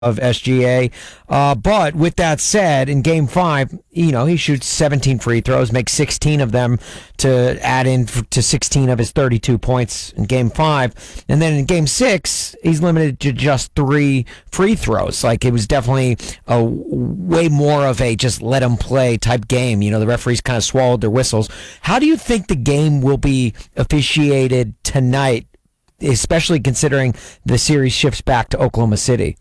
of SGA. But with that said, in Game 5, he shoots 17 free throws, makes 16 of them to add in to 16 of his 32 points in Game 5. And then in Game 6, he's limited to just 3 free throws. Like, it was definitely a way more of a just let him play type game. The referees kind of swallowed their whistles. How do you think the game will be officiated tonight, especially considering the series shifts back to Oklahoma City?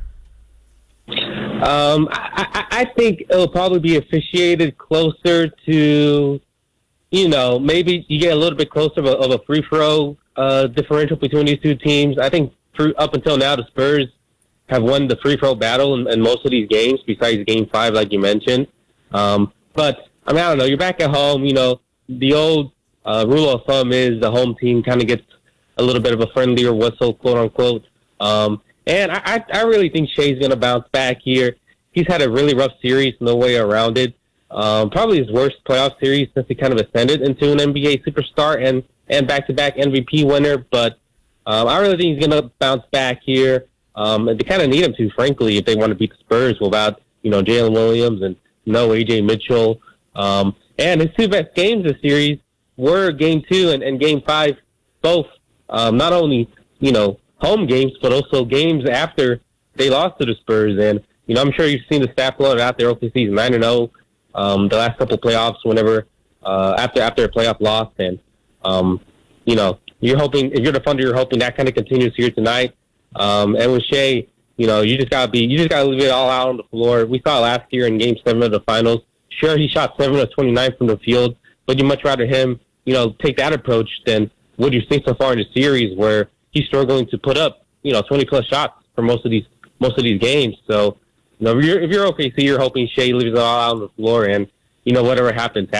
I think it'll probably be officiated closer to, maybe you get a little bit closer of a free throw differential between these two teams. I think up until now, the Spurs have won the free throw battle in most of these games, besides Game 5, like you mentioned. But, I don't know. You're back at home. The old rule of thumb is the home team kind of gets a little bit of a friendlier whistle, quote-unquote. And I really think Shai's going to bounce back here. He's had a really rough series, no way around it. Probably his worst playoff series since he kind of ascended into an NBA superstar and back-to-back MVP winner. But I really think he's going to bounce back here. And they kind of need him to, frankly, if they want to beat the Spurs without, Jalen Williams and no A.J. Mitchell. And his two best games this series were Game 2 and Game 5, both not only, home games, but also games after they lost to the Spurs. And, I'm sure you've seen the stat floated out there. OKC's 9-0 the last couple of playoffs whenever after a playoff loss. And, you're hoping, if you're the Thunder, you're hoping that kind of continues here tonight. And with Shai, you just gotta leave it all out on the floor. We saw it last year in Game 7 of the finals. Sure, he shot 7 of 29 from the field, but you'd much rather him, take that approach than what you've seen so far in the series where he's struggling to put up, 20-plus shots for most of these games. So, if you're OKC, you're hoping Shai leaves it all out on the floor, and whatever happens.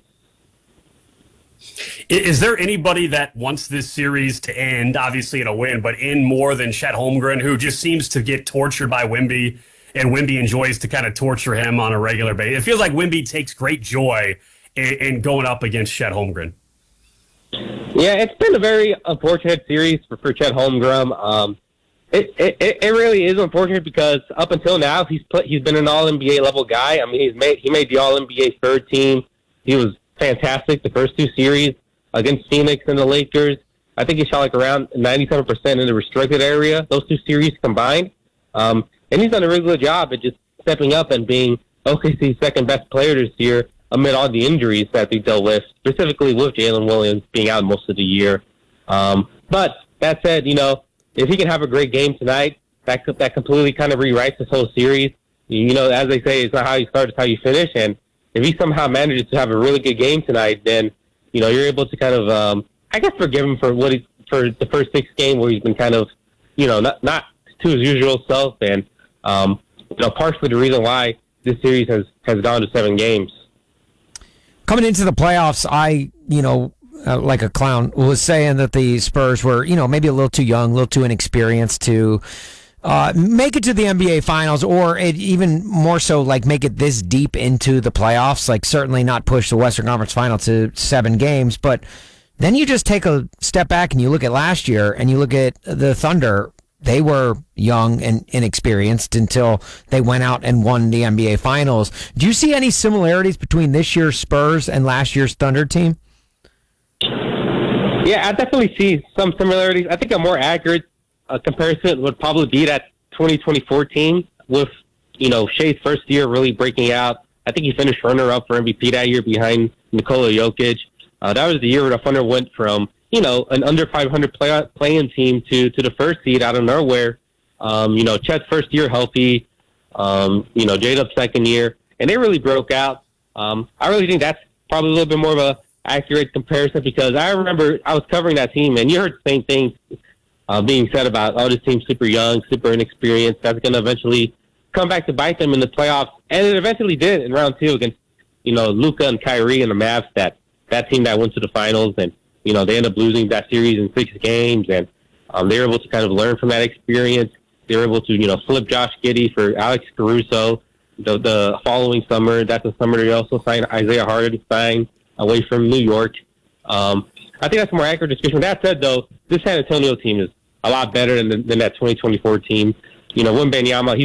Is there anybody that wants this series to end, obviously in a win, but end more than Chet Holmgren, who just seems to get tortured by Wemby, and Wemby enjoys to kind of torture him on a regular basis? It feels like Wemby takes great joy in going up against Chet Holmgren. Yeah, it's been a very unfortunate series for Chet Holmgren. It really is unfortunate because up until now he's been an All-NBA level guy. He made the All-NBA third team. He was fantastic the first two series against Phoenix and the Lakers. I think he shot like around 97% in the restricted area, those two series combined. And he's done a really good job at just stepping up and being OKC's second best player this year amid all the injuries that they dealt with, specifically with Jalen Williams being out most of the year. But that said, if he can have a great game tonight, that completely kind of rewrites this whole series. As they say, it's not how you start, it's how you finish. And if he somehow manages to have a really good game tonight, then, you're able to kind of, forgive him for for the first 6 games where he's been kind of, not to his usual self. And, partially the reason why this series has gone to 7 games. Coming into the playoffs, I, like a clown, was saying that the Spurs were, maybe a little too young, a little too inexperienced to make it to the NBA Finals, or even more so, like, make it this deep into the playoffs. Like, certainly not push the Western Conference Final to 7 games. But then you just take a step back and you look at last year and you look at the Thunder. They were young and inexperienced until they went out and won the NBA Finals. Do you see any similarities between this year's Spurs and last year's Thunder team? Yeah, I definitely see some similarities. I think a more accurate comparison would probably be that 2024 team with, Shai's first year really breaking out. I think he finished runner-up for MVP that year behind Nikola Jokic. That was the year where the Thunder went from an under 500 play-in team to the first seed out of nowhere. Chet's first year healthy, J-Dub's second year, and they really broke out. I really think that's probably a little bit more of a accurate comparison because I remember I was covering that team, and you heard the same things being said about, this team's super young, super inexperienced. That's going to eventually come back to bite them in the playoffs, and it eventually did in round 2 against, Luka and Kyrie and the Mavs, that team that went to the finals, and they ended up losing that series in 6 games, and they were able to kind of learn from that experience. They were able to, flip Josh Giddey for Alex Caruso the following summer. That's the summer they also signed Isaiah Hartenstein away from New York. I think that's a more accurate description. That said, though, this San Antonio team is a lot better than that 2024 team. Wembanyama,